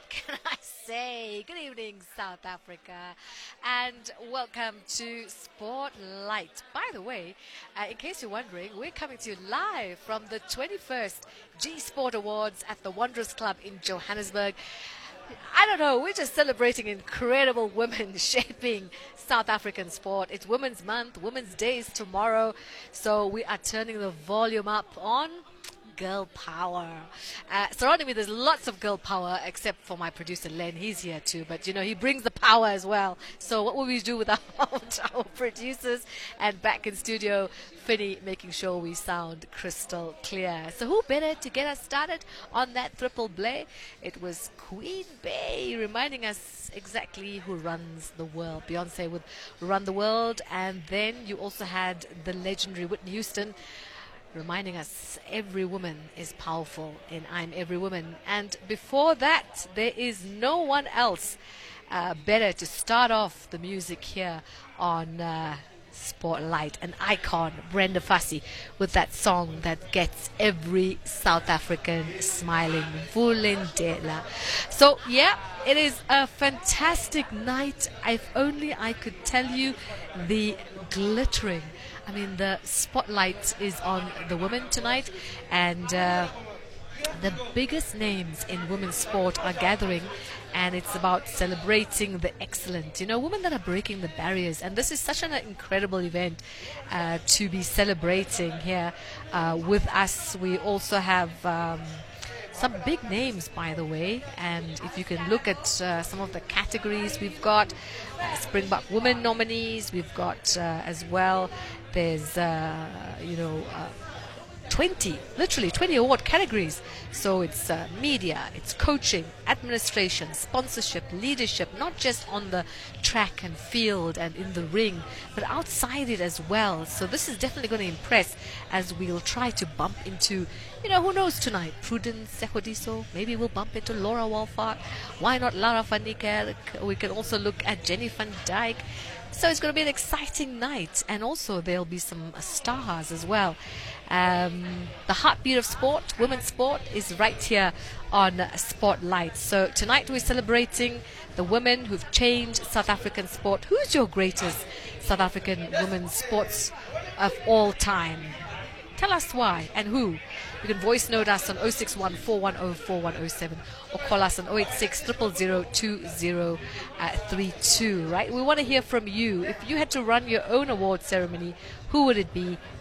what can I say? Good evening, South Africa, and welcome to Spotlight. By the way, in case you're wondering, we're coming to you live from the 21st G Sport Awards at the Wanderers Club in Johannesburg. I don't know, we're just celebrating incredible women shaping South African sport. It's Women's Month, Women's Day is tomorrow, so we are turning the volume up on girl power. Surrounding me, there's lots of girl power, except for my producer Len. He's here too, but you know, he brings the power as well. So what will we do without our producers? And back in studio, Finny making sure we sound crystal clear. So who better to get us started on that triple play? It was Queen Bey reminding us exactly who runs the world. Beyonce would run the world, and then you also had the legendary Whitney Houston reminding us every woman is powerful in I'm Every Woman. And before that, there is no one else better to start off the music here on Spotlight, an icon, Brenda Fassie, with that song that gets every South African smiling, Vulindela. So yeah, it is a fantastic night. If only I could tell you the glittering. I mean, the spotlight is on the women tonight, and the biggest names in women's sport are gathering, and it's about celebrating the excellent, you know, women that are breaking the barriers. And this is such an incredible event to be celebrating here with us. We also have some big names, by the way, and if you can look at some of the categories, we've got Springbok Women nominees, we've got as well, there's 20 award categories. So it's media, it's coaching, administration, sponsorship, leadership, not just on the track and field and in the ring, but outside it as well. So this is definitely going to impress, as we'll try to bump into, you know, who knows tonight, Prudence Sekgodiso, maybe we'll bump into Laura Wolfart, why not Lara van Niekerk? We can also look at Jenny van Dijk. So it's going to be an exciting night, and also there'll be some stars as well. The heartbeat of sport, women's sport, is right here on Spotlight. So tonight we're celebrating the women who've changed South African sport. Who's your greatest South African women's sports of all time? Tell us why and who. You can voice note us on 061 410 4107 or call us on 086 000 2032, right? We want to hear from you. If you had to run your own award ceremony, who would it be